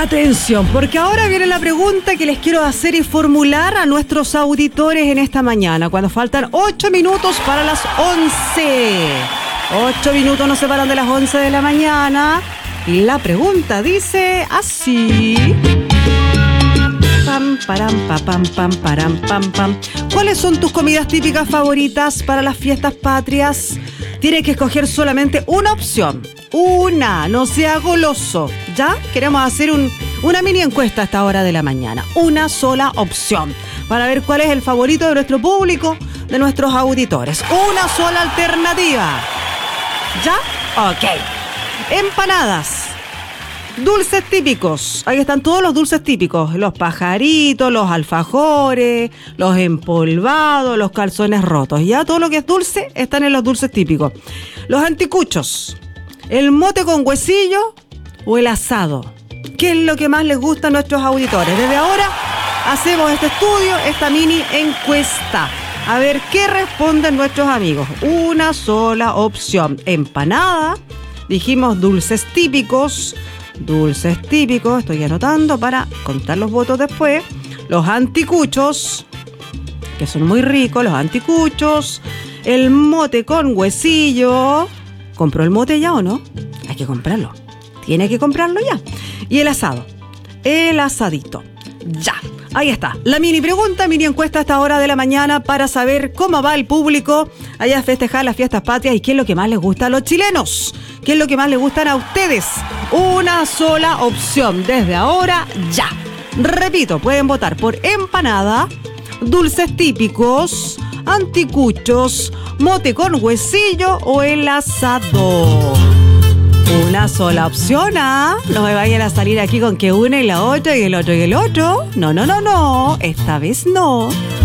Atención, porque ahora viene la pregunta que les quiero hacer y formular a nuestros auditores en esta mañana, cuando faltan 8 minutos para las 11. 8 minutos nos separan de las 11 de la mañana. Y la pregunta dice así. Pam, param, pa, pam, pam, param, pam, pam. ¿Cuáles son tus comidas típicas favoritas para las fiestas patrias? Tienes que escoger solamente una opción. Una, no sea goloso. ¿Ya? Queremos hacer una mini encuesta a esta hora de la mañana. Una sola opción. Para ver cuál es el favorito de nuestro público, de nuestros auditores. Una sola alternativa. ¿Ya? Ok. Empanadas. Dulces típicos. Ahí están todos los dulces típicos. Los pajaritos, los alfajores, los empolvados, los calzones rotos. Ya todo lo que es dulce están en los dulces típicos. Los anticuchos. El mote con huesillo o el asado. ¿Qué es lo que más les gusta a nuestros auditores? Desde ahora hacemos este estudio, esta mini encuesta. A ver qué responden nuestros amigos. Una sola opción. Empanada. Dijimos dulces típicos. Dulces típicos, estoy anotando para contar los votos después. Los anticuchos, que son muy ricos, los anticuchos. El mote con huesillo. ¿Compró el mote ya o no? Hay que comprarlo. Tiene que comprarlo ya. Y el asado. El asadito. Ya. Ahí está. La mini pregunta, mini encuesta a esta hora de la mañana para saber cómo va el público allá a festejar las fiestas patrias y qué es lo que más les gusta a los chilenos. ¿Qué es lo que más les gustan a ustedes? Una sola opción. Desde ahora, ya. Repito, pueden votar por empanada, dulces típicos, anticuchos, mote con huesillo o el asado. Una sola opción, ¿ah? No me vayan a salir aquí con que una y la otra y el otro y el otro. No. Esta vez no.